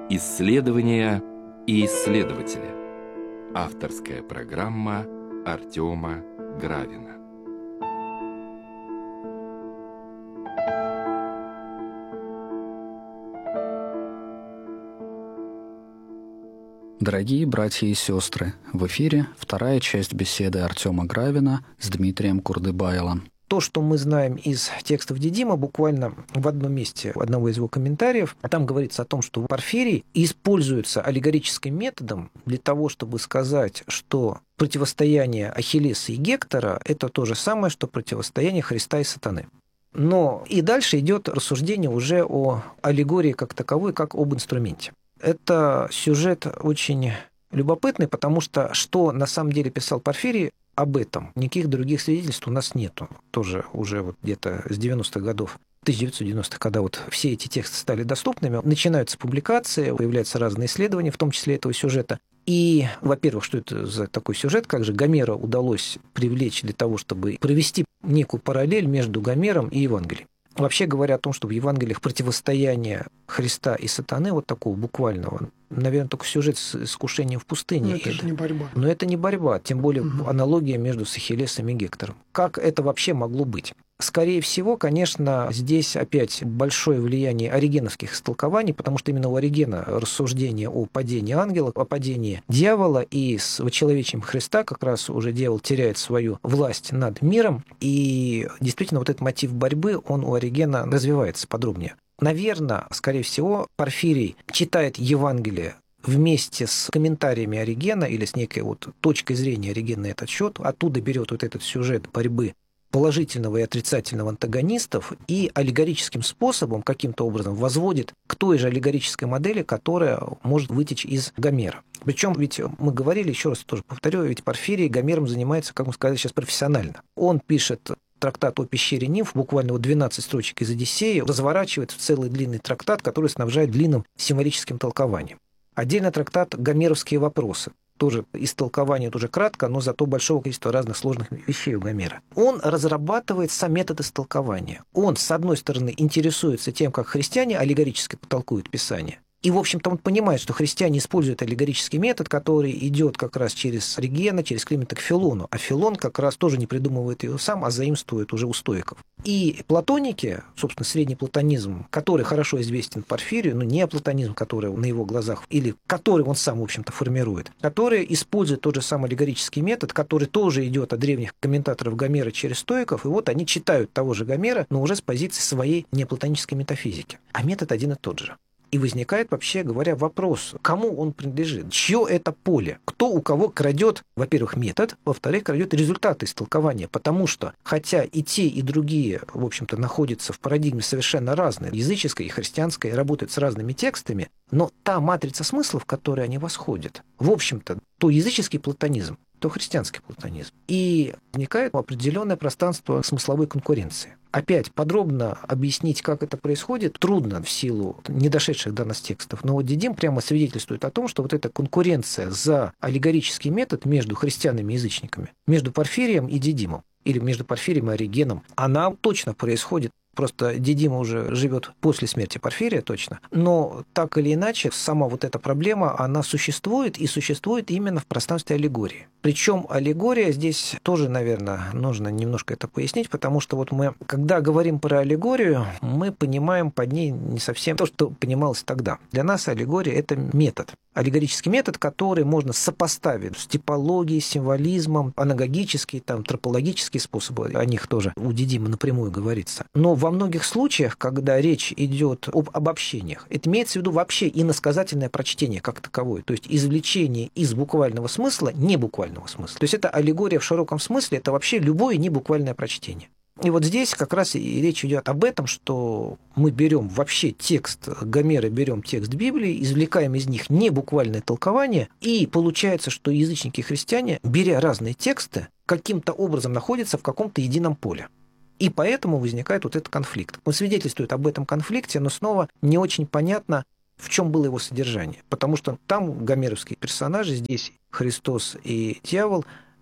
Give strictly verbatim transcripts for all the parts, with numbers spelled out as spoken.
Исследования и исследователи. Авторская программа Артема Гравина. Дорогие братья и сестры, в эфире вторая часть беседы Артема Гравина с Дмитрием Курдыбайлом. То, что мы знаем из текстов Дидима, буквально в одном месте одного из его комментариев, там говорится о том, что Порфирий используется аллегорическим методом для того, чтобы сказать, что противостояние Ахиллеса и Гектора – это то же самое, что противостояние Христа и сатаны. Но и дальше идет рассуждение уже о аллегории как таковой, как об инструменте. Это сюжет очень любопытный, потому что что на самом деле писал Порфирий об этом, никаких других свидетельств у нас нету. Тоже уже вот где-то с девяностых годов, тысяча девятьсот девяностых, когда вот все эти тексты стали доступными, начинаются публикации, появляются разные исследования, в том числе этого сюжета. И, во-первых, что это за такой сюжет, как же Гомера удалось привлечь для того, чтобы провести некую параллель между Гомером и Евангелием. Вообще говоря о том, что в Евангелиях противостояние Христа и сатаны, вот такого буквального, наверное, только сюжет с искушением в пустыне. Но это же не борьба. Но это не борьба, тем более угу. аналогия между Ахиллесом и Гектором. Как это вообще могло быть? Скорее всего, конечно, здесь опять большое влияние оригеновских истолкований, потому что именно у Оригена рассуждение о падении ангела, о падении дьявола, и с вочеловечием Христа как раз уже дьявол теряет свою власть над миром, и действительно вот этот мотив борьбы, он у Оригена развивается подробнее. Наверное, скорее всего, Порфирий читает Евангелие вместе с комментариями Оригена или с некой вот точкой зрения Оригена на этот счет, оттуда берет вот этот сюжет борьбы положительного и отрицательного антагонистов и аллегорическим способом каким-то образом возводит к той же аллегорической модели, которая может вытечь из Гомера. Причем ведь мы говорили, еще раз тоже повторю, ведь Порфирий Гомером занимается, как мы сказали сейчас, профессионально. Он пишет трактат о пещере нимф, буквально вот двенадцать строчек из Одиссеи, разворачивает в целый длинный трактат, который снабжает длинным символическим толкованием. Отдельно трактат «Гомеровские вопросы». Тоже истолкование тоже кратко, но зато большого количества разных сложных вещей у Гомера. Он разрабатывает сам метод истолкования. Он, с одной стороны, интересуется тем, как христиане аллегорически потолкуют Писание. И, в общем-то, он понимает, что христиане используют аллегорический метод, который идет как раз через Оригена, через Климента к Филону. А Филон как раз тоже не придумывает его сам, а заимствует уже у стоиков. И платоники, собственно, средний платонизм, который хорошо известен Порфирию, но не платонизм, который на его глазах, или который он сам, в общем-то, формирует, которые используют тот же самый аллегорический метод, который тоже идет от древних комментаторов Гомера через стоиков, и вот они читают того же Гомера, но уже с позиции своей неплатонической метафизики. А метод один и тот же. И возникает, вообще говоря, вопрос, кому он принадлежит, чье это поле, кто у кого крадет, во-первых, метод, во-вторых, крадет результаты истолкования, потому что, хотя и те, и другие, в общем-то, находятся в парадигме совершенно разной, языческой и христианской, работают с разными текстами, но та матрица смыслов, в которой они восходят, в общем-то, то языческий платонизм, то христианский платонизм. И возникает определенное пространство смысловой конкуренции. Опять подробно объяснить, как это происходит, трудно в силу недошедших до нас текстов. Но вот Дидим прямо свидетельствует о том, что вот эта конкуренция за аллегорический метод между христианами и язычниками, между Порфирием и Дидимом, или между Порфирием и Оригеном, она точно происходит. Просто Дидим уже живет после смерти Порфирия точно. Но так или иначе, сама вот эта проблема, она существует, и существует именно в пространстве аллегории. Причем аллегория здесь тоже, наверное, нужно немножко это пояснить, потому что вот мы, когда говорим про аллегорию, мы понимаем под ней не совсем то, что понималось тогда. Для нас аллегория – это метод. Аллегорический метод, который можно сопоставить с типологией, символизмом, анагогические, там, тропологические способы, о них тоже у Дидима напрямую говорится. Но во многих случаях, когда речь идет об обобщениях, это имеется в виду вообще иносказательное прочтение как таковое, то есть извлечение из буквального смысла небуквального смысла. То есть это аллегория в широком смысле, это вообще любое небуквальное прочтение. И вот здесь как раз и речь идет об этом, что мы берем вообще текст Гомера, берем текст Библии, извлекаем из них небуквальное толкование, и получается, что язычники и христиане, беря разные тексты, каким-то образом находятся в каком-то едином поле. И поэтому возникает вот этот конфликт. Он свидетельствует об этом конфликте, но снова не очень понятно, в чем было его содержание. Потому что там гомеровские персонажи, здесь Христос и дьявол,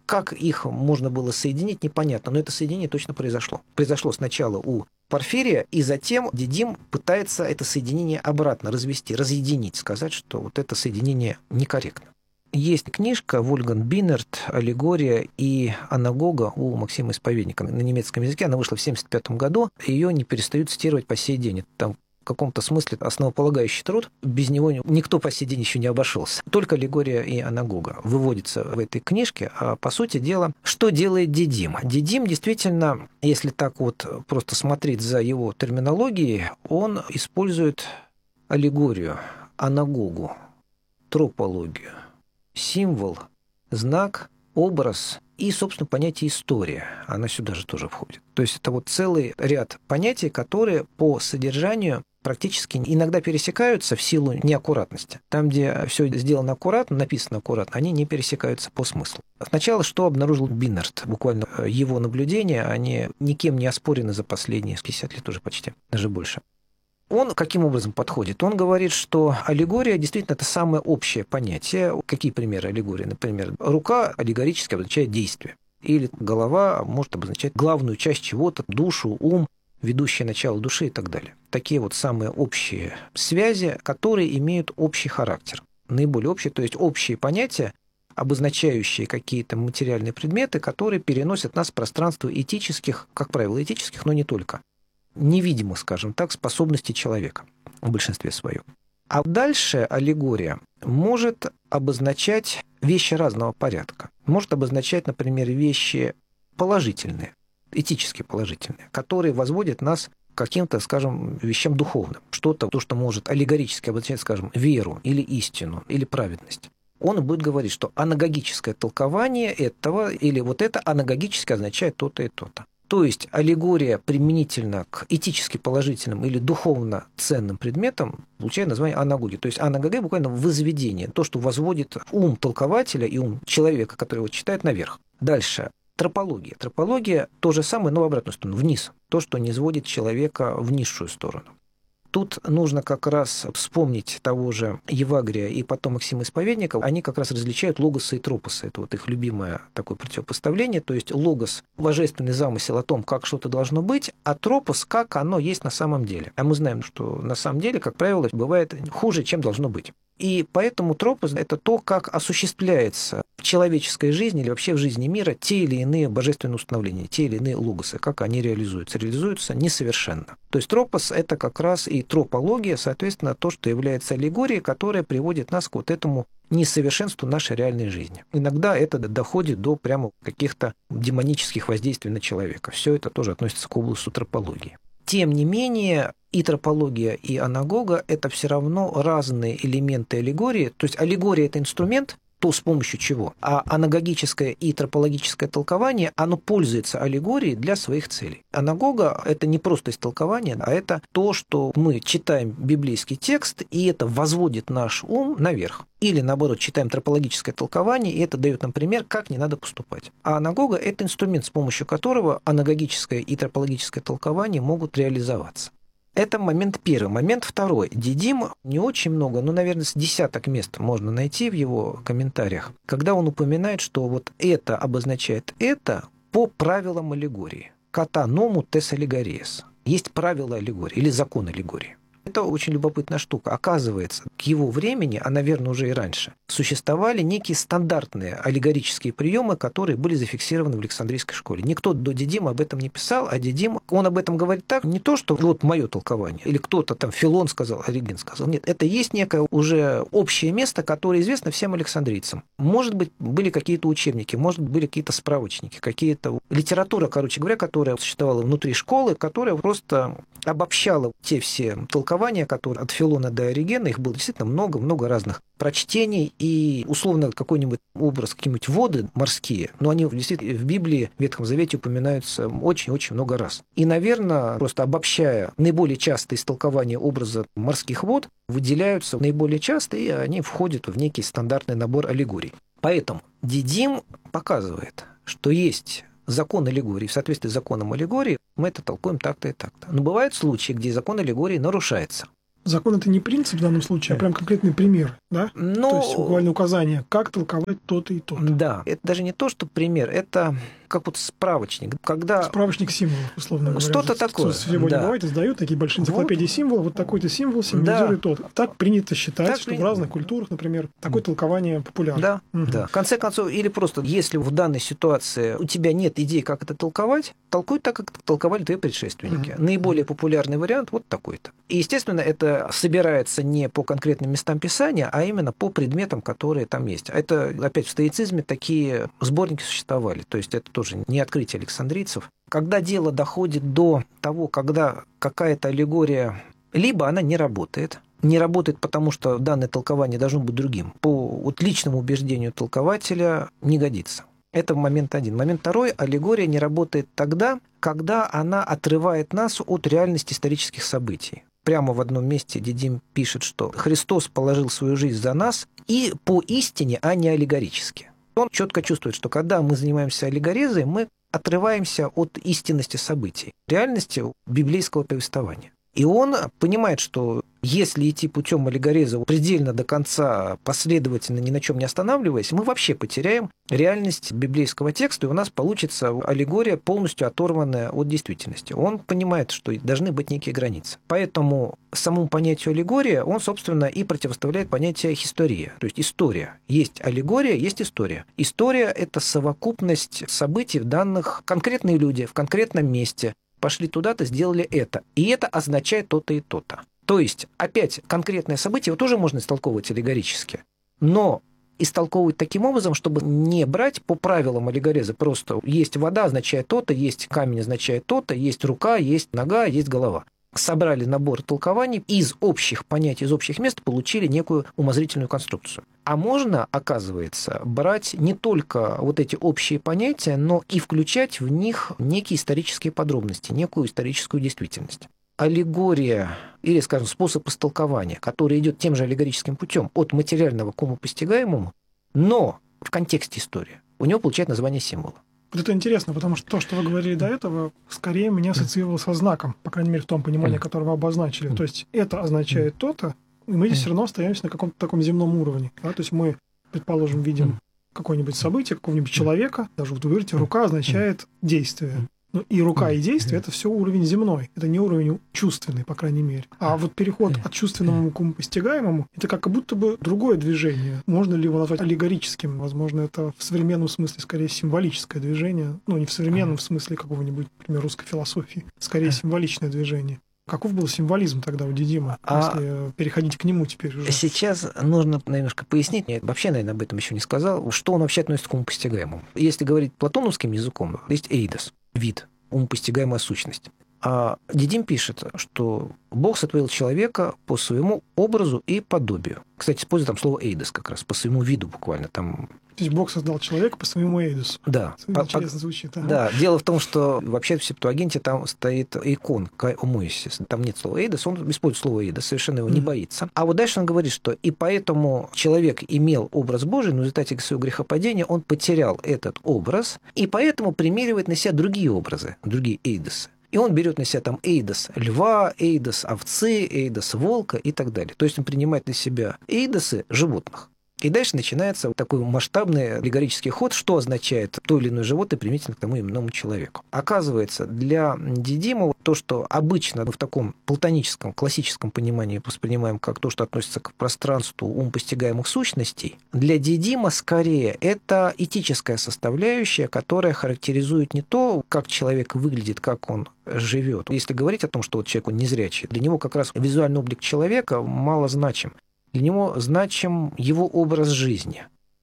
Как их можно было соединить, непонятно, но это соединение точно произошло. Произошло сначала у Порфирия, и затем Дидим пытается это соединение обратно развести, разъединить, сказать, что вот это соединение некорректно. Есть книжка Вольфганг Бинерт «Аллегория и анагога» у Максима Исповедника на немецком языке. Она вышла в семьдесят пятом году. Ее не перестают цитировать по сей день. Там в каком-то смысле основополагающий труд. Без него никто по сей день еще не обошелся. Только аллегория и анагога выводится в этой книжке. А по сути дела, что делает Дидим? Дидим действительно, если так вот просто смотреть за его терминологией, он использует аллегорию, анагогу, тропологию, символ, знак, образ и, собственно, понятие история. Она сюда же тоже входит. То есть это вот целый ряд понятий, которые по содержанию практически иногда пересекаются в силу неаккуратности. Там, где все сделано аккуратно, написано аккуратно, они не пересекаются по смыслу. Сначала, что обнаружил Бинерт? Буквально его наблюдения, они никем не оспорены за последние пятьдесят лет уже почти, даже больше. Он каким образом подходит? Он говорит, что аллегория действительно это самое общее понятие. Какие примеры аллегории? Например, рука аллегорически обозначает действие. Или голова может обозначать главную часть чего-то, душу, ум, ведущее начало души и так далее. Такие вот самые общие связи, которые имеют общий характер. Наиболее общие, то есть общие понятия, обозначающие какие-то материальные предметы, которые переносят нас в пространство этических, как правило, этических, но не только, невидимых, скажем так, способностей человека в большинстве своем. А дальше аллегория может обозначать вещи разного порядка. Может обозначать, например, вещи положительные, этически положительные, которые возводят нас к каким-то, скажем, вещам духовным. Что-то, то, что может аллегорически обозначать, скажем, веру или истину, или праведность. Он будет говорить, что анагогическое толкование этого или вот это анагогически означает то-то и то-то. То есть аллегория применительно к этически положительным или духовно ценным предметам получает название анагоги. То есть анагога буквально возведение, то, что возводит ум толкователя и ум человека, который его читает, наверх. Дальше. Тропология. Тропология то же самое, но в обратную сторону, вниз. То, что не сводит человека в низшую сторону. Тут нужно как раз вспомнить того же Евагрия и потом Максима Исповедника. Они как раз различают логоса и тропоса. Это вот их любимое такое противопоставление. То есть логос – божественный замысел о том, как что-то должно быть, а тропос – как оно есть на самом деле. А мы знаем, что на самом деле, как правило, бывает хуже, чем должно быть. И поэтому тропос – это то, как осуществляется в человеческой жизни или вообще в жизни мира те или иные божественные установления, те или иные логосы, как они реализуются. Реализуются несовершенно. То есть тропос – это как раз и тропология, соответственно, то, что является аллегорией, которая приводит нас к вот этому несовершенству нашей реальной жизни. Иногда это доходит до прямо каких-то демонических воздействий на человека. Все это тоже относится к области тропологии. Тем не менее, и тропология, и анагога – это все равно разные элементы аллегории. То есть аллегория – это инструмент, то с помощью чего. А анагогическое и тропологическое толкование, оно пользуется аллегорией для своих целей. Анагога – это не просто истолкование, а это то, что мы читаем библейский текст, и это возводит наш ум наверх. Или, наоборот, читаем тропологическое толкование, и это дает нам пример, как не надо поступать. А анагога – это инструмент, с помощью которого анагогическое и тропологическое толкование могут реализоваться. Это момент первый. Момент второй. Дидим не очень много, ну, наверное, с десяток мест можно найти в его комментариях, когда он упоминает, что вот это обозначает это по правилам аллегории. Ката ному тес аллегориес. Есть правила аллегории или закон аллегории. Это очень любопытная штука. Оказывается, к его времени, а, наверное, уже и раньше, существовали некие стандартные аллегорические приемы, которые были зафиксированы в Александрийской школе. Никто до Дидима об этом не писал, а Дидим, он об этом говорит так, не то, что вот мое толкование, или кто-то там, Филон сказал, Ориген сказал. Нет, это есть некое уже общее место, которое известно всем александрийцам. Может быть, были какие-то учебники, может быть, были какие-то справочники, какие-то литература, короче говоря, которая существовала внутри школы, которая просто обобщала те все толкования, которые от Филона до Оригена, их было действительно много-много разных прочтений, и условно какой-нибудь образ, какие-нибудь воды морские, но они действительно в Библии, в Ветхом Завете упоминаются очень-очень много раз. И, наверное, просто обобщая наиболее частые истолкования образа морских вод, выделяются наиболее часто, и они входят в некий стандартный набор аллегорий. Поэтому Дидим показывает, что есть закон аллегории. В соответствии с законом аллегории мы это толкуем так-то и так-то. Но бывают случаи, где закон аллегории нарушается. Закон — это не принцип в данном случае, а прям конкретный пример, да? Ну, то есть буквально указание, как толковать то-то и то-то. Да, это даже не то, что пример, это как вот справочник. Когда... Справочник символов, условно говоря. Что-то такое. Сегодня да. бывает, издают такие большие энциклопедии вот. символов, вот такой-то символ символизирует да. тот. Так принято считать, так что принято. В разных культурах, например, такое толкование популярно. Да, угу. да. В конце концов, или просто, если в данной ситуации у тебя нет идей, как это толковать, толкуй так, как толковали твои предшественники. Угу. Наиболее популярный вариант вот такой-то. И, естественно, это собирается не по конкретным местам Писания, а именно по предметам, которые там есть. Это, опять, в стоицизме такие сборники существовали. То есть это тоже не открытие александрийцев. Когда дело доходит до того, когда какая-то аллегория, либо она не работает, не работает, потому что данное толкование должно быть другим, по вот личному убеждению толкователя не годится. Это момент один. Момент второй. Аллегория не работает тогда, когда она отрывает нас от реальности исторических событий. Прямо в одном месте Дидим пишет, что Христос положил свою жизнь за нас и по истине, а не аллегорически. Он четко чувствует, что когда мы занимаемся аллегоризой, мы отрываемся от истинности событий, реальности библейского повествования. И он понимает, что если идти путем аллегориза предельно до конца, последовательно, ни на чем не останавливаясь, мы вообще потеряем реальность библейского текста, и у нас получится аллегория, полностью оторванная от действительности. Он понимает, что должны быть некие границы. Поэтому самому понятию аллегория он, собственно, и противоставляет понятие история, то есть история. Есть аллегория, есть история. История – это совокупность событий в данных конкретные люди в конкретном месте, пошли туда-то, сделали это. И это означает то-то и то-то. То есть, опять, конкретное событие его тоже можно истолковывать аллегорически. Но истолковывать таким образом, чтобы не брать по правилам аллегориза. Просто есть вода, означает то-то, есть камень, означает то-то, есть рука, есть нога, есть голова. Собрали набор толкований, из общих понятий, из общих мест получили некую умозрительную конструкцию. А можно, оказывается, брать не только вот эти общие понятия, но и включать в них некие исторические подробности, некую историческую действительность. Аллегория, или, скажем, способ истолкования, который идет тем же аллегорическим путем от материального к умопостигаемому, но в контексте истории, у него получает название символа. Вот это интересно, потому что то, что вы говорили до этого, скорее меня ассоциировалось со знаком, по крайней мере, в том понимании, которое вы обозначили. То есть это означает то-то, и мы здесь все равно остаемся на каком-то таком земном уровне. Да? То есть мы, предположим, видим какое-нибудь событие, какого-нибудь человека, даже вот вы говорите, рука означает действие. Ну, и рука, и действие — это все уровень земной, это не уровень чувственный, по крайней мере. А вот переход от чувственному к постигаемому — это как будто бы другое движение. Можно ли его назвать аллегорическим? Возможно, это в современном смысле скорее символическое движение. Ну, не в современном смысле какого-нибудь, например, русской философии. Скорее символичное движение. Каков был символизм тогда у Дидима, а если переходить к нему теперь уже? Сейчас нужно немножко пояснить, я вообще, наверное, об этом еще не сказал, что он вообще относится к умопостигаемому. Если говорить платоновским языком, есть эйдос, вид, умопостигаемая сущность. А Дидим пишет, что Бог сотворил человека по своему образу и подобию. Кстати, использует там слово эйдос как раз, по своему виду буквально. Там... То есть Бог создал человека по своему эйдосу. Да. Интересно звучит. Ага. Да. Дело в том, что вообще в Септуагинте там стоит икон Кай Омоисис. Там нет слова эйдос, он использует слово эйдос, совершенно его mm. не боится. А вот дальше он говорит, что и поэтому человек имел образ Божий, но в результате своего грехопадения он потерял этот образ, и поэтому примеривает на себя другие образы, другие эйдосы. И он берет на себя там эйдос льва, эйдос овцы, эйдос волка и так далее. То есть он принимает на себя эйдосы животных. И дальше начинается вот такой масштабный аллегорический ход, что означает то или иное животное применительно к тому именному человеку. Оказывается, для Дидима то, что обычно в таком платоническом, классическом понимании воспринимаем как то, что относится к пространству умопостигаемых сущностей, для Дидима скорее это этическая составляющая, которая характеризует не то, как человек выглядит, как он живет. Если говорить о том, что вот человек он незрячий, для него как раз визуальный облик человека мало значим. Для него значим его образ жизни,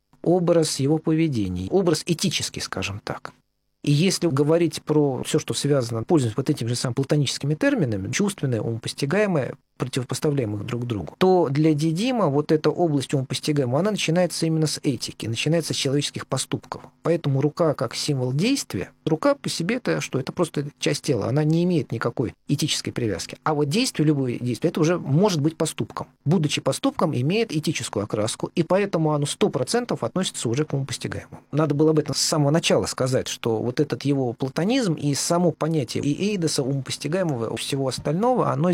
образ его поведения, образ этический, скажем так. И если говорить про все, что связано, пользуясь вот этими же самыми платоническими терминами, чувственное, умопостигаемое, противопоставляемых друг другу, то для Дидима вот эта область умопостигаемого, она начинается именно с этики, начинается с человеческих поступков. Поэтому рука как символ действия, рука по себе это что? Это просто часть тела, она не имеет никакой этической привязки. А вот действие, любое действие, это уже может быть поступком. Будучи поступком, имеет этическую окраску, и поэтому оно сто процентов относится уже к умопостигаемому. Надо было об этом с самого начала сказать, что вот этот его платонизм и само понятие и эйдоса, умопостигаемого, всего остального, оно здесь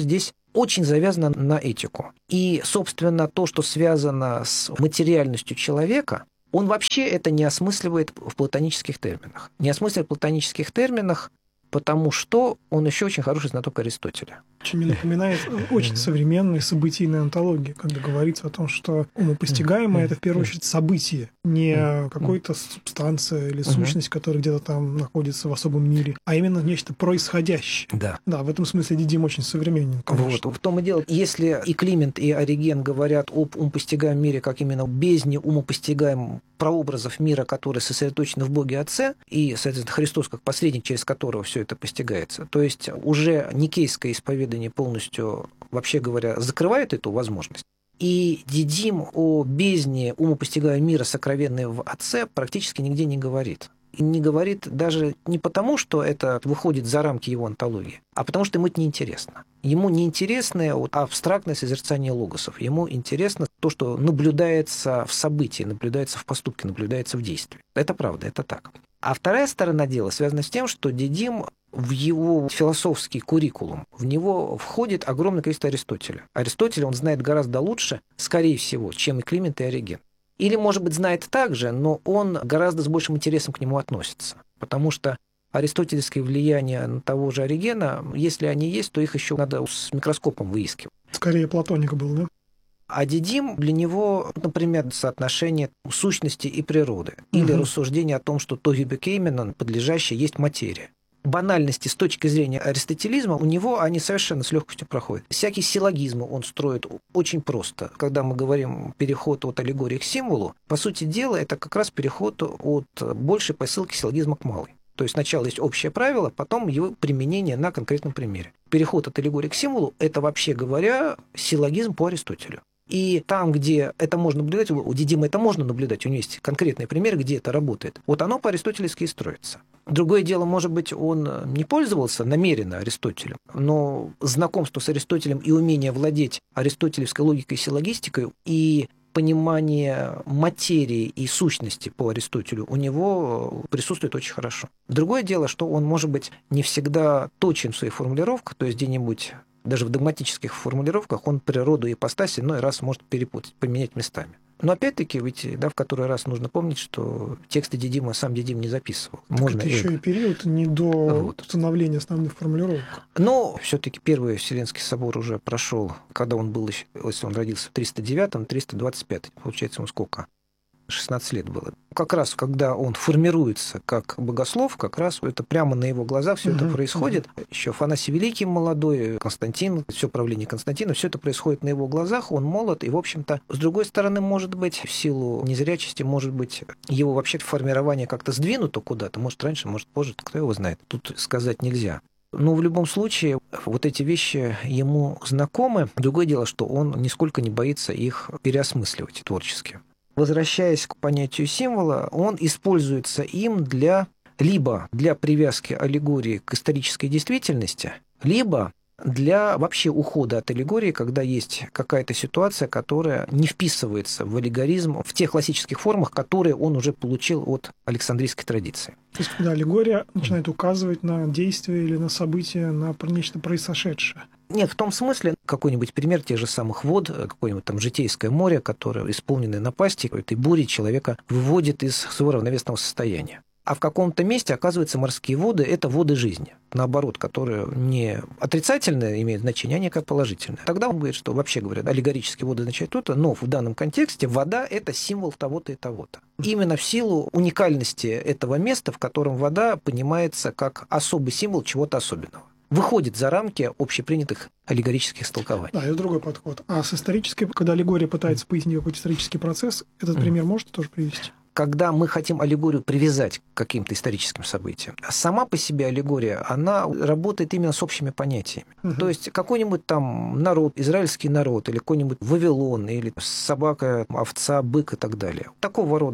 очень завязано на этику. И, собственно, то, что связано с материальностью человека, он вообще это не осмысливает в платонических терминах. Не осмысливает в платонических терминах, потому что он еще очень хороший знаток Аристотеля. Очень мне напоминает очень современные событийные антологии, когда говорится о том, что умопостигаемое — это в первую очередь событие, не какая-то субстанция или сущность, которая где-то там находится в особом мире, а именно нечто происходящее. Да. Да, в этом смысле Дидим очень современен, конечно. Вот, в том и дело. Если и Климент, и Ориген говорят об умопостигаемом мире как именно бездне умопостигаемом прообразов мира, которые сосредоточены в Боге Отце, и, соответственно, Христос как посредник, через которого все это постигается, то есть уже никейское исповедание полностью, вообще говоря, закрывает эту возможность. И Дидим о бездне умопостигаемого мира, сокровенной в Отце, практически нигде не говорит. И не говорит даже не потому, что это выходит за рамки его антологии, а потому что ему это неинтересно. Ему неинтересно вот абстрактное созерцание логосов. Ему интересно то, что наблюдается в событии, наблюдается в поступке, наблюдается в действии. Это правда, это так. А вторая сторона дела связана с тем, что Дидим в его философский куррикулум, в него входит огромное количество Аристотеля. Аристотеля он знает гораздо лучше, скорее всего, чем и Климент, и Ориген. Или, может быть, знает так же, но он гораздо с большим интересом к нему относится. Потому что аристотельское влияние на того же Оригена, если они есть, то их еще надо с микроскопом выискивать. Скорее платоника был, да? А Дидим для него, например, соотношение сущности и природы. Или угу. рассуждение о том, что то гибекейменон, подлежащее, есть материя. Банальности с точки зрения аристотелизма у него они совершенно с легкостью проходят. Всякие силлогизмы он строит очень просто. Когда мы говорим переход от аллегории к символу, по сути дела, это как раз переход от большей посылки силлогизма к малой. То есть сначала есть общее правило, потом его применение на конкретном примере. Переход от аллегории к символу – это, вообще говоря, силлогизм по Аристотелю. И там, где это можно наблюдать, у Дидима это можно наблюдать, у него есть конкретный пример, где это работает. Вот оно по-аристотельски и строится. Другое дело, может быть, он не пользовался намеренно Аристотелем, но знакомство с Аристотелем и умение владеть аристотелевской логикой и силлогистикой, и понимание материи и сущности по Аристотелю у него присутствует очень хорошо. Другое дело, что он, может быть, не всегда точен в своих формулировках, то есть где-нибудь даже в догматических формулировках он природу и ипостаси иной раз может перепутать, поменять местами. Но опять-таки, ведь да, в который раз нужно помнить, что тексты Дидима сам Дидим не записывал. Так Можно это еще и период не до вот. установления основных формулировок. Но все-таки Первый Вселенский собор уже прошел, когда он был, если он родился в триста девятом, триста двадцать пятом, получается, ему сколько? шестнадцать лет было. Как раз, когда он формируется как богослов, как раз это прямо на его глазах все uh-huh, это происходит. Uh-huh. Еще Афанасий Великий молодой, Константин, все правление Константина, все это происходит на его глазах, он молод, и, в общем-то, с другой стороны, может быть, в силу незрячести, может быть, его вообще формирование как-то сдвинуто куда-то, может, раньше, может, позже, кто его знает, тут сказать нельзя. Но в любом случае, вот эти вещи ему знакомы. Другое дело, что он нисколько не боится их переосмысливать творчески. Возвращаясь к понятию символа, он используется им для либо для привязки аллегории к исторической действительности, либо для вообще ухода от аллегории, когда есть какая-то ситуация, которая не вписывается в аллегоризм в тех классических формах, которые он уже получил от Александрийской традиции. То есть, когда аллегория начинает указывать на действие или на событие, на нечто произошедшее. Нет, в том смысле, какой-нибудь пример тех же самых вод, какое-нибудь там Житейское море, которое, исполненное напасти, этой бури человека выводит из своего равновесного состояния. А в каком-то месте, оказывается, морские воды – это воды жизни. Наоборот, которые не отрицательное имеют значение, а некое положительное. Тогда он говорит, что, вообще говоря, аллегорические воды означают то-то, но в данном контексте вода – это символ того-то и того-то. Именно в силу уникальности этого места, в котором вода понимается как особый символ чего-то особенного. Выходит за рамки общепринятых аллегорических истолкований. Да, это другой подход. А с исторической, когда аллегория пытается пояснить какой-то исторический процесс, этот пример можете тоже привести? Когда мы хотим аллегорию привязать к каким-то историческим событиям, сама по себе аллегория, она работает именно с общими понятиями. Uh-huh. То есть какой-нибудь там народ, израильский народ, или какой-нибудь Вавилон, или собака, овца, бык и так далее. Такого рода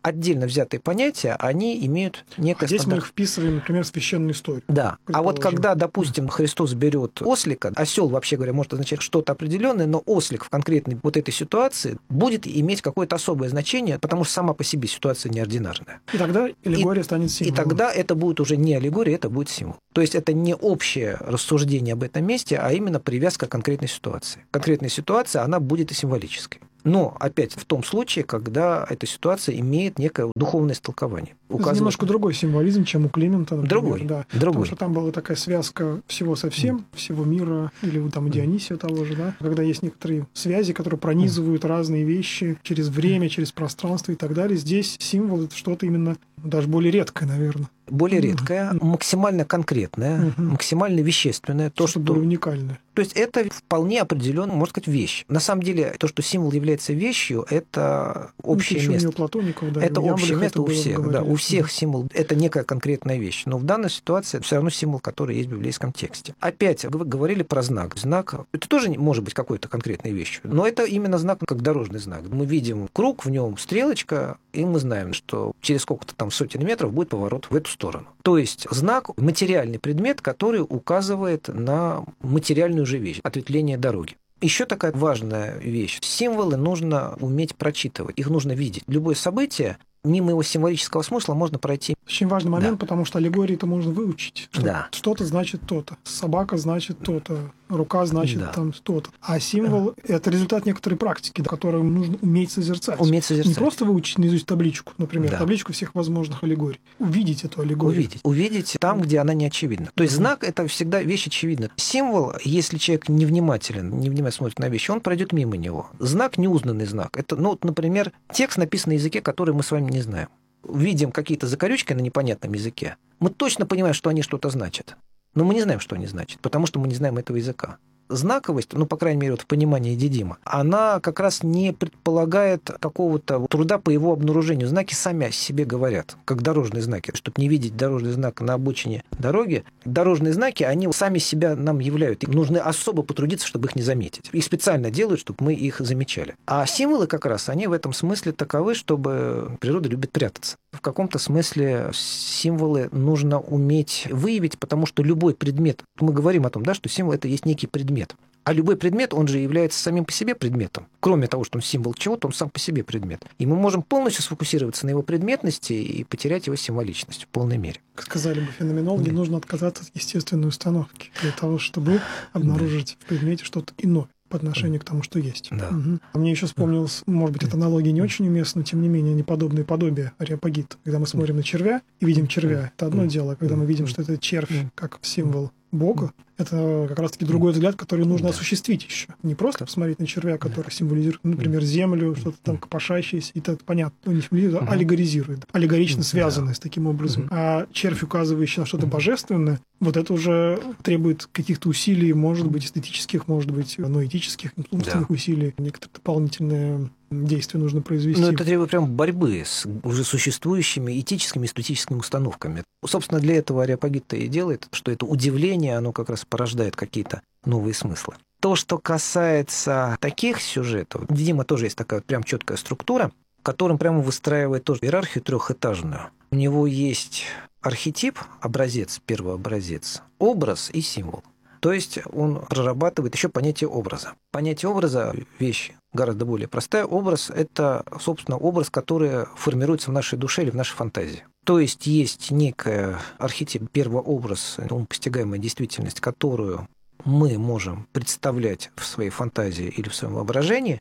отдельно взятые понятия, они имеют некое... А здесь стандарт... мы их вписываем, например, в священную историю. Да. А вот когда, допустим, Христос берет ослика, осел, вообще говоря, может означать что-то определенное, но ослик в конкретной вот этой ситуации будет иметь какое-то особое значение, потому что сама по себе ситуация неординарная. И тогда аллегория и, станет символом. И тогда это будет уже не аллегория, это будет символ. То есть это не общее рассуждение об этом месте, а именно привязка к конкретной ситуации. Конкретная ситуация, она будет и символической. Но, опять, в том случае, когда эта ситуация имеет некое духовное истолкование. Это Указывает... немножко другой символизм, чем у Климента, например. Другой, да. другой. Потому что там была такая связка всего со всем, mm. всего мира, или у там Дионисия того же, да, когда есть некоторые связи, которые пронизывают mm. разные вещи через время, через пространство и так далее. Здесь символ — это что-то именно даже более редкое, наверное. Более редкое, mm. максимально конкретное, mm-hmm. максимально вещественное. То, что, что уникальное. То есть это вполне определенная, можно сказать, вещь. На самом деле, то, что символ является вещью, это общее это место. У Платоников, да, это общее место это у всех. Да, у всех mm-hmm. символ – это некая конкретная вещь. Но в данной ситуации все равно символ, который есть в библейском тексте. Опять, вы говорили про знак. Знак – это тоже может быть какой-то конкретной вещью. Но это именно знак, как дорожный знак. Мы видим круг, в нем стрелочка, и мы знаем, что через сколько-то там сотен метров будет поворот в эту сторону. То есть знак – материальный предмет, который указывает на материальную же вещь, ответвление дороги. Еще такая важная вещь. Символы нужно уметь прочитывать, их нужно видеть. Любое событие, мимо его символического смысла можно пройти. Очень важный момент, да. потому что аллегории-то можно выучить. Что да. Что-то значит то-то. Собака значит то-то. Рука значит да. там то-то. А символ да. – это результат некоторой практики, которую нужно уметь созерцать. Уметь созерцать. Не просто выучить наизусть табличку, например, да. табличку всех возможных аллегорий. Увидеть эту аллегорию. Увидеть. Увидеть там, где она не очевидна. То есть mm-hmm. знак – это всегда вещь очевидна. Символ, если человек невнимателен, невнимательно смотрит на вещи, он пройдет мимо него. Знак – неузнанный знак. Это, ну, например, текст написан на языке, который мы с вами не знаем. Видим какие-то закорючки на непонятном языке. Мы точно понимаем, что они что-то значат. Но мы не знаем, что они значат, потому что мы не знаем этого языка. Знаковость, ну, по крайней мере, вот в понимании Дидима, она как раз не предполагает какого-то труда по его обнаружению. Знаки сами о себе говорят, как дорожные знаки. Чтобы не видеть дорожный знак на обочине дороги, дорожные знаки, они сами себя нам являют. Им нужно особо потрудиться, чтобы их не заметить. Их специально делают, чтобы мы их замечали. А символы как раз, они в этом смысле таковы, чтобы природа любит прятаться. В каком-то смысле символы нужно уметь выявить, потому что любой предмет, мы говорим о том, да, что символ – это есть некий предмет. А любой предмет, он же является самим по себе предметом. Кроме того, что он символ чего-то, он сам по себе предмет. И мы можем полностью сфокусироваться на его предметности и потерять его символичность в полной мере. Как сказали бы феноменологи, да. нужно отказаться от естественной установки для того, чтобы обнаружить да. в предмете что-то иное по отношению к тому, что есть. Да. Угу. Мне еще вспомнилось, может быть, эта аналогия не очень уместна, но тем не менее, они подобные подобия ареопагита. Когда мы смотрим на червя и видим червя, это одно дело. Когда мы видим, что это червь как символ Бога, это как раз-таки другой взгляд, который нужно да. осуществить еще. Не просто посмотреть на червя, который символизирует, например, землю, что-то там копошащееся, и это понятно, он не символизирует, а аллегоризирует, аллегорично связанное да. с таким образом. А червь, указывающий на что-то божественное, вот это уже требует каких-то усилий, может быть, эстетических, может быть, ноэтических, умственных да. усилий, некоторые дополнительные действия нужно произвести. Но это требует прям борьбы с уже существующими этическими и эстетическими установками. Собственно, для этого Ареопагит-то и делает, что это удивление, оно как раз порождает какие-то новые смыслы. То, что касается таких сюжетов, у Дидима тоже есть такая вот прям четкая структура, которым прямо выстраивает тоже иерархию трехэтажную. У него есть архетип, образец, первый образец, образ и символ. То есть он прорабатывает еще понятие образа. Понятие образа – вещь гораздо более простая. Образ – это, собственно, образ, который формируется в нашей душе или в нашей фантазии. То есть есть некий архетип, первый образ, постигаемая действительность, которую мы можем представлять в своей фантазии или в своем воображении,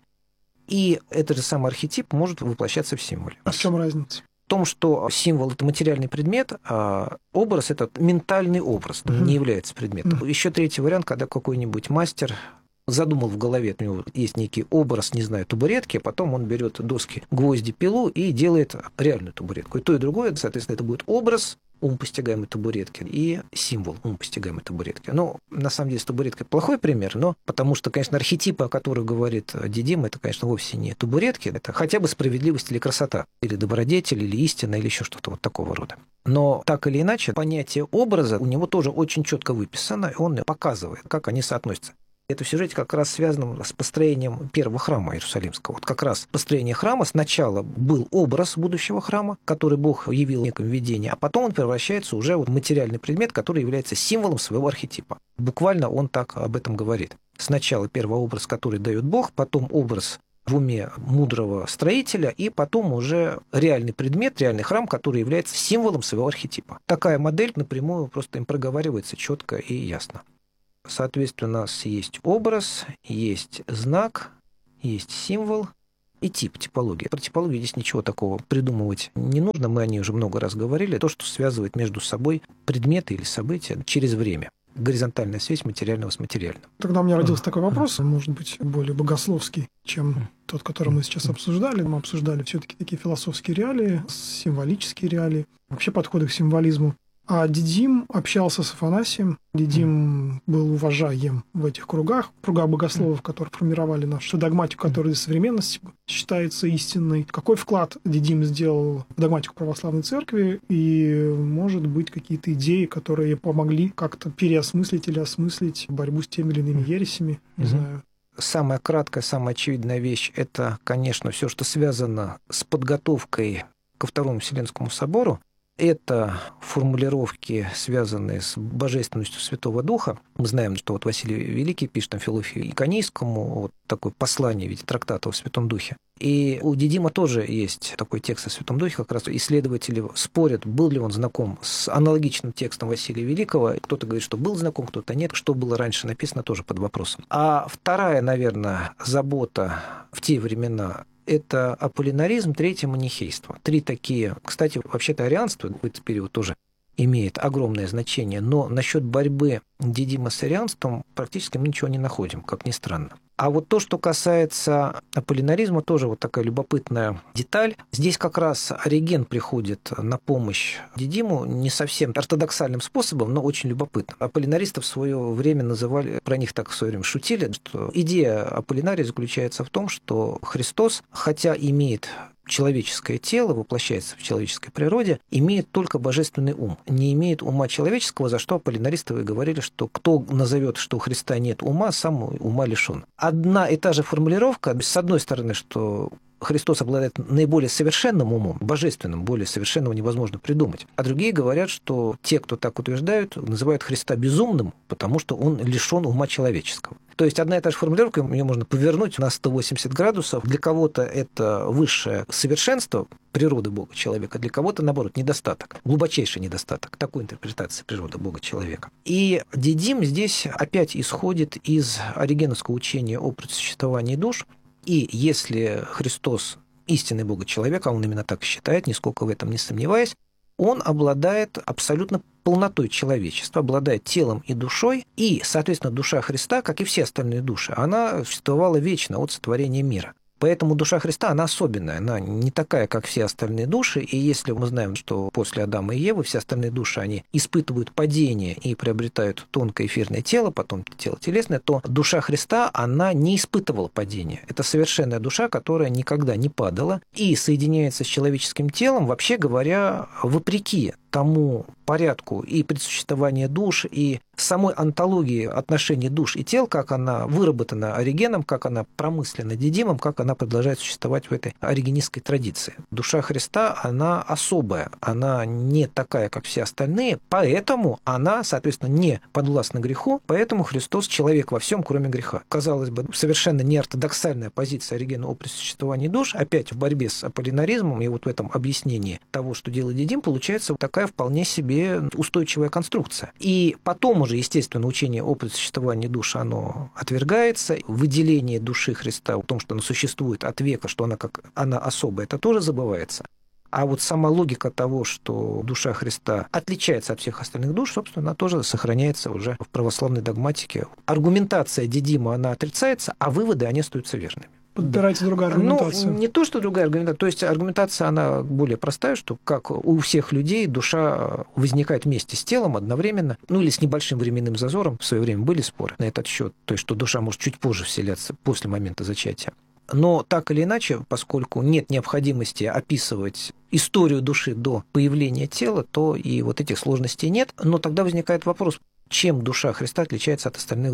и этот же самый архетип может воплощаться в символе. А в чем разница? В том, что символ – это материальный предмет, а образ – это ментальный образ, mm-hmm. не является предметом. Mm-hmm. Еще третий вариант, когда какой-нибудь мастер задумал в голове, у него есть некий образ, не знаю, табуретки, а потом он берет доски, гвозди, пилу и делает реальную табуретку. И то, и другое, соответственно, это будет образ умопостигаемой табуретки и символ умопостигаемой табуретки. Ну, на самом деле, с табуреткой плохой пример, но потому что, конечно, архетипы, о которых говорит Дидим, это, конечно, вовсе не табуретки, это хотя бы справедливость или красота, или добродетель, или истина, или еще что-то вот такого рода. Но так или иначе, понятие образа у него тоже очень четко выписано, и он показывает, как они соотносятся. Это в сюжете как раз связано с построением первого храма Иерусалимского. Вот как раз построение храма сначала был образ будущего храма, который Бог явил в неком видении, а потом он превращается уже в материальный предмет, который является символом своего архетипа. Буквально он так об этом говорит. Сначала первый образ, который дает Бог, потом образ в уме мудрого строителя, и потом уже реальный предмет, реальный храм, который является символом своего архетипа. Такая модель напрямую просто им проговаривается четко и ясно. Соответственно, у нас есть образ, есть знак, есть символ и тип, типология. Про типологию здесь ничего такого придумывать не нужно, мы о ней уже много раз говорили. То, что связывает между собой предметы или события через время. Горизонтальная связь материального с материальным. Тогда у меня родился такой вопрос, может быть, более богословский, чем тот, который мы сейчас обсуждали. Мы обсуждали все-таки такие философские реалии, символические реалии, вообще подходы к символизму. А Дидим общался с Афанасием. Дидим был уважаем в этих кругах, в кругах богословов, которые формировали нашу догматику, которая в современности считается истинной. Какой вклад Дидим сделал в догматику православной церкви? И, может быть, какие-то идеи, которые помогли как-то переосмыслить или осмыслить борьбу с теми или иными ересями? Не знаю. Самая краткая, самая очевидная вещь – это, конечно, все, что связано с подготовкой ко Второму Вселенскому собору. Это формулировки, связанные с божественностью Святого Духа. Мы знаем, что вот Василий Великий пишет там Филофию Иконийскому вот такое послание в виде трактата о Святом Духе. И у Дидима тоже есть такой текст о Святом Духе. Как раз исследователи спорят, был ли он знаком с аналогичным текстом Василия Великого. Кто-то говорит, что был знаком, кто-то нет. Что было раньше написано, тоже под вопросом. А вторая, наверное, забота в те времена – это аполлинаризм, третье – манихейство. Три такие. Кстати, вообще-то арианство в этот период тоже имеет огромное значение, но насчет борьбы Дидима с арианством практически мы ничего не находим, как ни странно. А вот то, что касается аполлинаризма, тоже вот такая любопытная деталь. Здесь как раз Ориген приходит на помощь Дидиму не совсем ортодоксальным способом, но очень любопытно. Аполлинаристов в свое время называли, про них так в свое время шутили, что идея аполлинария заключается в том, что Христос, хотя имеет человеческое тело, воплощается в человеческой природе, имеет только божественный ум, не имеет ума человеческого, за что аполлинаристы говорили, что кто назовет, что у Христа нет ума, сам ума лишен. Одна и та же формулировка, с одной стороны, что Христос обладает наиболее совершенным умом, божественным, более совершенного невозможно придумать. А другие говорят, что те, кто так утверждают, называют Христа безумным, потому что он лишен ума человеческого. То есть одна и та же формулировка, ее можно повернуть на сто восемьдесят градусов. Для кого-то это высшее совершенство природы Бога человека, для кого-то, наоборот, недостаток, глубочайший недостаток такой интерпретации природы Бога человека. И Дидим здесь опять исходит из оригеновского учения о предсуществовании душ. И если Христос истинный Бога-человек, а он именно так считает, нисколько в этом не сомневаясь, он обладает абсолютно полнотой человечества, обладает телом и душой, и, соответственно, душа Христа, как и все остальные души, она существовала вечно от сотворения мира. Поэтому душа Христа, она особенная, она не такая, как все остальные души, и если мы знаем, что после Адама и Евы все остальные души, они испытывают падение и приобретают тонкое эфирное тело, потом тело телесное, то душа Христа, она не испытывала падения. Это совершенная душа, которая никогда не падала и соединяется с человеческим телом, вообще говоря, вопреки тому порядку и предсуществования душ, и самой антологии отношений душ и тел, как она выработана Оригеном, как она промыслена Дидимом, как она продолжает существовать в этой оригенистской традиции. Душа Христа, она особая, она не такая, как все остальные, поэтому она, соответственно, не подвластна греху, поэтому Христос человек во всем, кроме греха. Казалось бы, совершенно неортодоксальная позиция Оригена о предсуществовании душ, опять в борьбе с аполлинаризмом, и вот в этом объяснении того, что делает Дидим, получается такая вполне себе устойчивая конструкция. И потом уже, естественно, учение о предсуществовании души, оно отвергается. Выделение души Христа, о том, что она существует от века, что она как она особая, это тоже забывается. А вот сама логика того, что душа Христа отличается от всех остальных душ, собственно, она тоже сохраняется уже в православной догматике. Аргументация Дидима, она отрицается, а выводы, они остаются верными. Подбирается другая аргументация. Ну, не то, что другая аргументация. То есть аргументация, она более простая, что как у всех людей душа возникает вместе с телом одновременно, ну или с небольшим временным зазором. В свое время были споры на этот счет, то есть что душа может чуть позже вселяться, после момента зачатия. Но так или иначе, поскольку нет необходимости описывать историю души до появления тела, то и вот этих сложностей нет. Но тогда возникает вопрос, чем душа Христа отличается от остальных душ.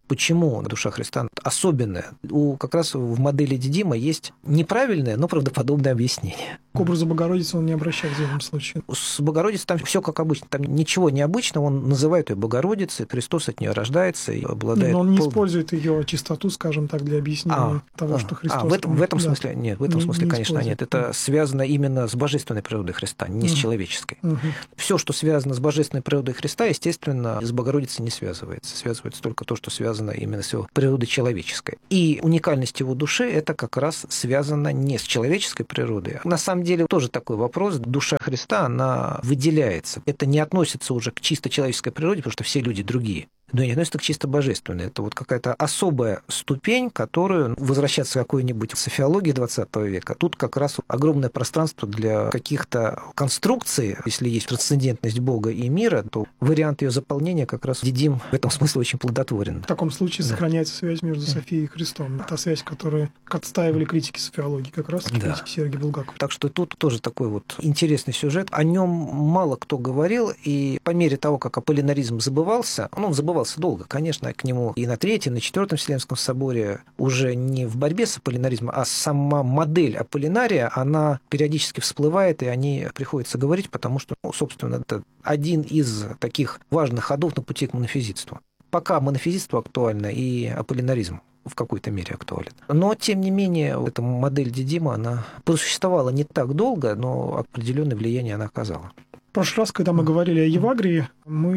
Почему душа Христа особенная? У, как раз в модели Дидима есть неправильное, но правдоподобное объяснение. К образу Богородицы он не обращается в этом случае. С Богородицей там все как обычно. Там ничего необычного. Он называет ее Богородицей, Христос от нее рождается и обладает... Но он не пол... использует ее чистоту, скажем так, для объяснения а, того, а, что Христос... А, в этом, в этом да. смысле нет. В этом не, смысле, не конечно, нет. Это связано именно с божественной природой Христа, не угу. с человеческой. Угу. Все, что связано с божественной природой Христа, естественно, с Богородицей не связывается. Связывается только то, что связано именно с его природой человеческой. И уникальность его души – это как раз связано не с человеческой природой. На самом деле тоже такой вопрос. Душа Христа, она выделяется. Это не относится уже к чисто человеческой природе, потому что все люди другие. Но не относится к чисто божественной. Это вот какая-то особая ступень, которую, возвращаться к какой-нибудь софиологии двадцатого века, тут как раз огромное пространство для каких-то конструкций. Если есть трансцендентность Бога и мира, то вариант ее заполнения как раз Дидим в этом смысле очень плодотворен. В таком случае да. сохраняется связь между Софией и Христом. Та связь, которую отстаивали критики софиологии, как раз да. критики Сергия Булгакова. Так что тут тоже такой вот интересный сюжет. О нем мало кто говорил, и по мере того, как аполлинаризм забывался, ну, он забывался долго, конечно, к нему и на Третьем, и на Четвертом Вселенском соборе уже не в борьбе с аполлинаризмом, а сама модель Аполлинария, она периодически всплывает, и о ней приходится говорить, потому что, ну, собственно, это один из таких важных ходов на пути к монофизитству. Пока монофизитство актуально, и аполлинаризм в какой-то мере актуален. Но, тем не менее, эта модель Дидима, она просуществовала не так долго, но определенное влияние она оказала. В прошлый раз, когда мы говорили о Евагрии,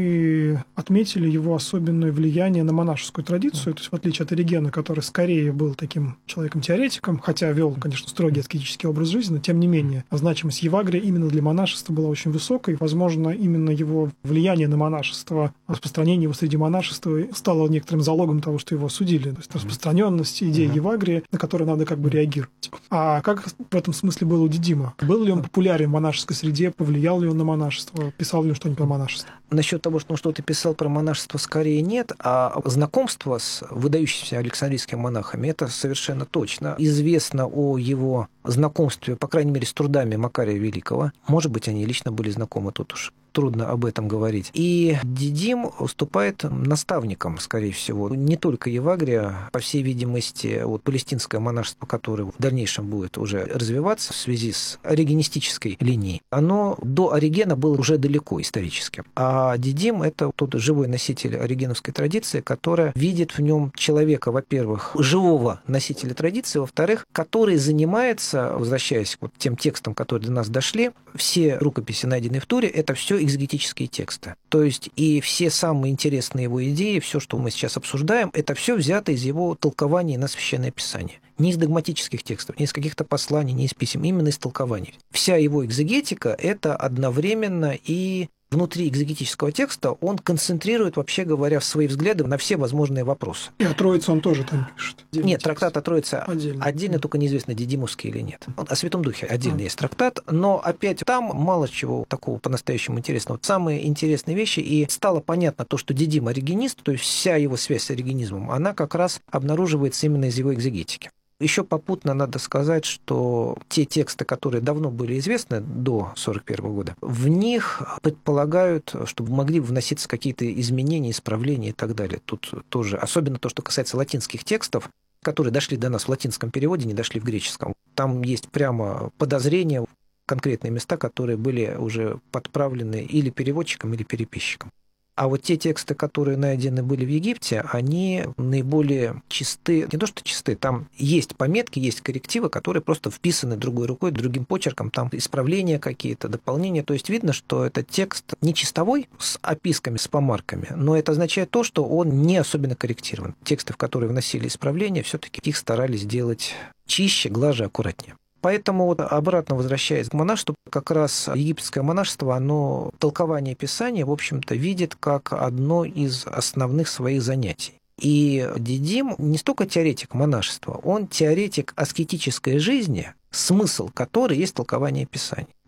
мы отметили его особенное влияние на монашескую традицию, то есть в отличие от Оригена, который скорее был таким человеком-теоретиком, хотя вел, конечно, строгий аскетический образ жизни, но тем не менее значимость Евагрии именно для монашества была очень высокой. Возможно, именно его влияние на монашество, распространение его среди монашества стало некоторым залогом того, что его осудили. То есть распространенность идеи uh-huh. Евагрии, на которую надо как бы реагировать. А как в этом смысле было у Дидима? Был ли он популярен в монашеской среде, повлиял ли он на монашество, писал ли он что-нибудь про монашество? Насчет того, что он что-то писал про монашество, скорее нет, а знакомство с выдающимися александрийскими монахами, это совершенно точно. Известно о его знакомстве, по крайней мере, с трудами Макария Великого. Может быть, они лично были знакомы, тут уж трудно об этом говорить. И Дидим выступает наставником, скорее всего, не только Евагрия, по всей видимости, вот палестинское монашество, которое в дальнейшем будет уже развиваться в связи с оригенистической линией, оно до Оригена было уже далеко исторически. А Дидим — это тот живой носитель оригеновской традиции, которая видит в нем человека, во-первых, живого носителя традиции, во-вторых, который занимается, возвращаясь к вот тем текстам, которые до нас дошли, все рукописи, найденные в Туре, это все экзегетические тексты. То есть и все самые интересные его идеи, все, что мы сейчас обсуждаем, это все взято из его толкований на Священное Писание. Не из догматических текстов, не из каких-то посланий, не из писем, именно из толкований. Вся его экзегетика — это одновременно и внутри экзегетического текста он концентрирует, вообще говоря, свои взгляды на все возможные вопросы. И о Троице он тоже там пишет. Отдельный нет, текст. Трактат о Троице отдельно, отдельно только неизвестно, дидимовский или нет. О Святом Духе отдельно а. есть трактат, но опять там мало чего такого по-настоящему интересного. Самые интересные вещи, и стало понятно то, что Дидим оригенист, то есть вся его связь с оригенизмом, она как раз обнаруживается именно из его экзегетики. Еще попутно надо сказать, что те тексты, которые давно были известны до сорок первого года, в них предполагают, чтобы могли вноситься какие-то изменения, исправления и так далее. Тут тоже, особенно то, что касается латинских текстов, которые дошли до нас в латинском переводе, не дошли в греческом. Там есть прямо подозрения, конкретные места, которые были уже подправлены или переводчиком, или переписчиком. А вот те тексты, которые найдены были в Египте, они наиболее чисты. Не то, что чисты, там есть пометки, есть коррективы, которые просто вписаны другой рукой, другим почерком, там исправления какие-то, дополнения. То есть видно, что этот текст не чистовой, с описками, с помарками, но это означает то, что он не особенно корректирован. Тексты, в которые вносили исправления, все-таки их старались делать чище, глаже, аккуратнее. Поэтому, вот обратно возвращаясь к монашеству, как раз египетское монашество, оно толкование Писания, в общем-то, видит как одно из основных своих занятий. И Дидим не столько теоретик монашества, он теоретик аскетической жизни, смысл которой есть толкование Писания.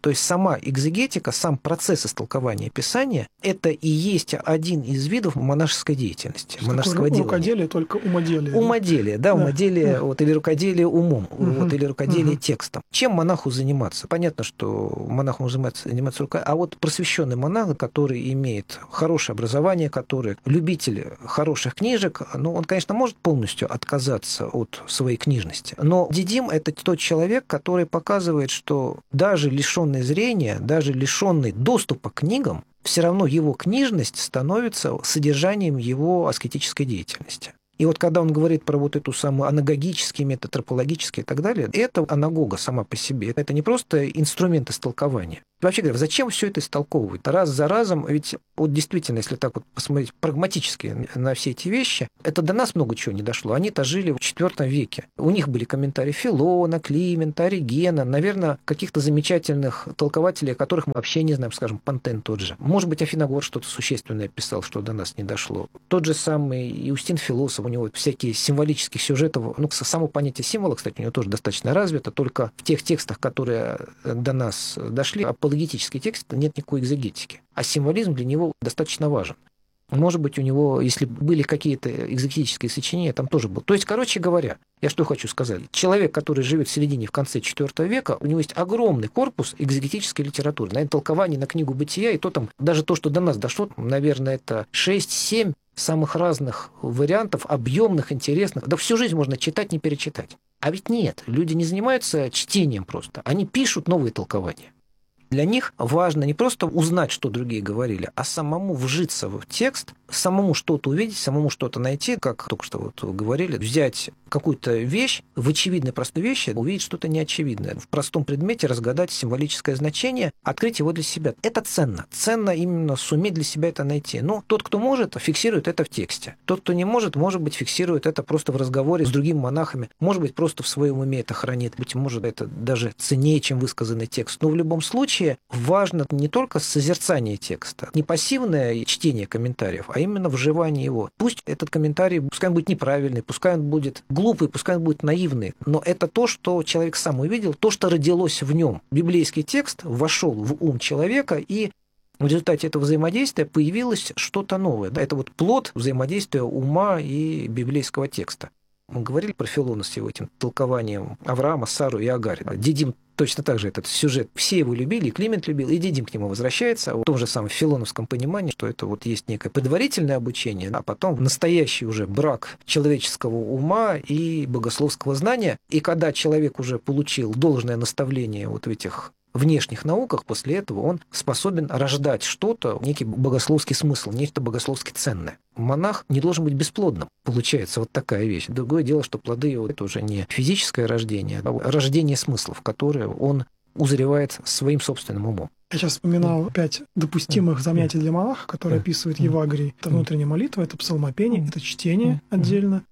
То есть сама экзегетика, сам процесс истолкования Писания – это и есть один из видов монашеской деятельности, Что монашеского делания. Рукоделие, только умоделие. Умоделие, да, да. умоделие, да. Вот, или рукоделие умом, Угу. вот, или рукоделие угу. текстом. Чем монаху заниматься? Понятно, что монаху заниматься, заниматься рукой, а вот просвещенный монах, который имеет хорошее образование, который любитель хороших книжек, ну, он, конечно, может полностью отказаться от своей книжности. Но дидим – это тот человек, который показывает, что даже лишенный зрения, даже лишенный доступа к книгам, все равно его книжность становится содержанием его аскетической деятельности. И вот когда он говорит про вот эту самую анагогический метод, тропологический и так далее, это анагога сама по себе. Это не просто инструмент истолкования. Вообще говоря, зачем все это истолковывать? Раз за разом, ведь вот действительно, если так вот посмотреть прагматически на все эти вещи, это до нас много чего не дошло. Они-то жили в четвёртом веке. У них были комментарии Филона, Климента, Оригена, наверное, каких-то замечательных толкователей, о которых мы вообще не знаем, скажем, Пантен тот же. Может быть, Афиногор что-то существенное писал, что до нас не дошло. Тот же самый Иустин Философ, у него всякие символические сюжеты. Ну, само понятие символа, кстати, у него тоже достаточно развито, только в тех текстах, которые до нас дошли, апологетический текст, нет никакой экзегетики. А символизм для него достаточно важен. Может быть, у него, если были какие-то экзегетические сочинения, там тоже был. То есть, короче говоря, я что хочу сказать. Человек, который живет в середине, в конце четвёртого века, у него есть огромный корпус экзегетической литературы. Наверное, толкование на книгу «Бытия», и то там, даже то, что до нас дошло, наверное, это шесть-семь самых разных вариантов, объемных, интересных. Да всю жизнь можно читать, не перечитать. А ведь нет, люди не занимаются чтением просто. Они пишут новые толкования. Для них важно не просто узнать, что другие говорили, а самому вжиться в текст, самому что-то увидеть, самому что-то найти, как только что вот говорили, взять какую-то вещь, в очевидной простой вещи увидеть что-то неочевидное, в простом предмете разгадать символическое значение, открыть его для себя. Это ценно. Ценно именно суметь для себя это найти. Ну, тот, кто может, фиксирует это в тексте. Тот, кто не может, может быть, фиксирует это просто в разговоре с другими монахами, может быть, просто в своем уме это хранит, быть может, это даже ценнее, чем высказанный текст. Но в любом случае важно не только созерцание текста, не пассивное чтение комментариев, а именно вживание его. Пусть этот комментарий, пускай он будет неправильный, пускай он будет глупый, пускай он будет наивный, но это то, что человек сам увидел, то, что родилось в нем. Библейский текст вошел в ум человека, и в результате этого взаимодействия появилось что-то новое. Это вот плод взаимодействия ума и библейского текста. Мы говорили про Филона с его этим толкованием Авраама, Сару и Агарь. Дидим точно так же этот сюжет. Все его любили, и Климент любил, и Дидим к нему возвращается. В том же самом филоновском понимании, что это вот есть некое предварительное обучение, а потом настоящий уже брак человеческого ума и богословского знания. И когда человек уже получил должное наставление вот в этих внешних науках, после этого он способен рождать что-то, некий богословский смысл, нечто богословски ценное. Монах не должен быть бесплодным. Получается вот такая вещь. Другое дело, что плоды его — это уже не физическое рождение, а рождение смыслов, которые он узревает своим собственным умом. Я сейчас вспоминал пять допустимых занятий для монаха, которые описывает Евагрий. Это внутренняя молитва, это псалмопение, это чтение отдельно,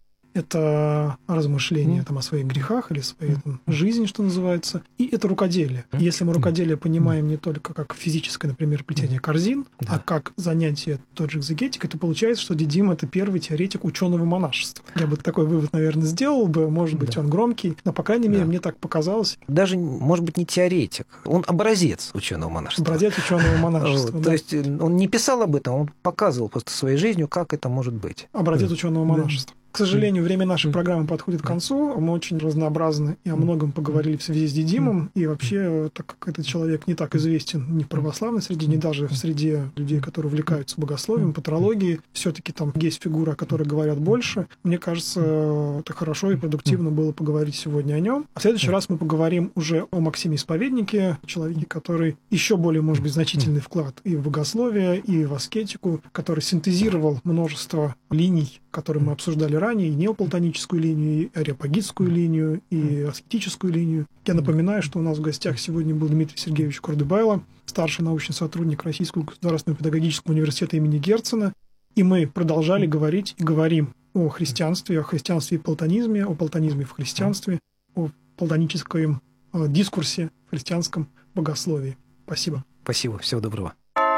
это размышление там, о своих грехах или своей там, жизни, что называется, и это рукоделие. Если мы рукоделие понимаем не только как физическое, например, плетение корзин, да. а как занятие тот же экзегетик, то получается, что Дидим — это первый теоретик ученого монашества. Я бы такой вывод, наверное, сделал бы, может быть, да. он громкий, но, по крайней мере, да. мне так показалось. Даже, может быть, не теоретик, он образец ученого монашества. Образец ученого монашества, вот, да. То есть он не писал об этом, он показывал просто своей жизнью, как это может быть. Образец да. ученого монашества. К сожалению, время нашей программы подходит к концу. Мы очень разнообразны и о многом поговорили в связи с Дидимом. И вообще, так как этот человек не так известен ни в православной среде, ни даже в среде людей, которые увлекаются богословием, патрологией, все-таки там есть фигуры, о которых говорят больше. Мне кажется, это хорошо и продуктивно было поговорить сегодня о нем. А в следующий раз мы поговорим уже о Максиме Исповеднике, человеке, который еще более, может быть, значительный вклад и в богословие, и в аскетику, который синтезировал множество линий, которые мы обсуждали ранее, и неоплатоническую линию, и ареопагитскую линию, и аскетическую линию. Я напоминаю, что у нас в гостях сегодня был Дмитрий Сергеевич Курдыбайло, старший научный сотрудник Российского государственного педагогического университета имени Герцена, и мы продолжали говорить и говорим о христианстве, о христианстве и платонизме, о платонизме в христианстве, о платоническом дискурсе в христианском богословии. Спасибо. Спасибо. Всего доброго.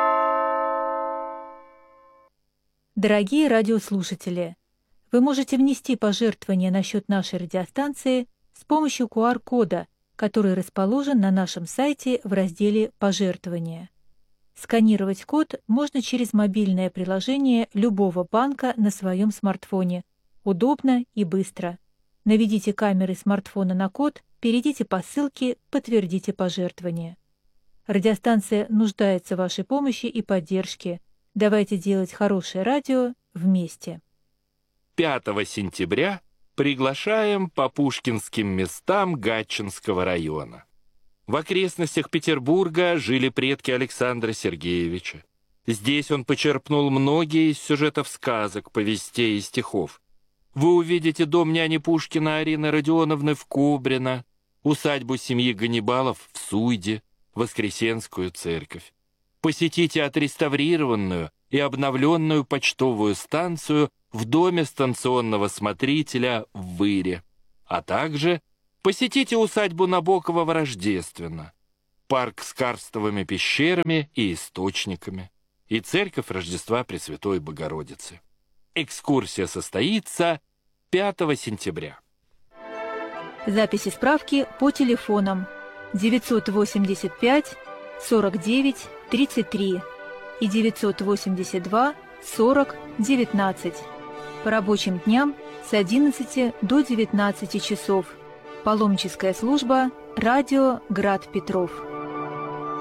Дорогие радиослушатели, вы можете внести пожертвования на счет нашей радиостанции с помощью ку ар кода, который расположен на нашем сайте в разделе «Пожертвования». Сканировать код можно через мобильное приложение любого банка на своем смартфоне. Удобно и быстро. Наведите камеры смартфона на код, перейдите по ссылке, подтвердите пожертвование. Радиостанция нуждается в вашей помощи и поддержке. Давайте делать хорошее радио вместе. пятого сентября приглашаем по пушкинским местам Гатчинского района. В окрестностях Петербурга жили предки Александра Сергеевича. Здесь он почерпнул многие из сюжетов сказок, повестей и стихов. Вы увидите дом няни Пушкина Арины Родионовны в Кобрино, усадьбу семьи Ганнибалов в Суйде, Воскресенскую церковь. Посетите отреставрированную и обновленную почтовую станцию в доме станционного смотрителя в Выре, а также посетите усадьбу Набокова в Рождественно, парк с карстовыми пещерами и источниками и церковь Рождества Пресвятой Богородицы. Экскурсия состоится пятого сентября. Записи справки по телефонам девятьсот восемьдесят пять сорок девять тридцать три и девятьсот восемьдесят два сорок девятнадцать. По рабочим дням с одиннадцати до девятнадцати часов. Паломническая служба «Радио Град Петров».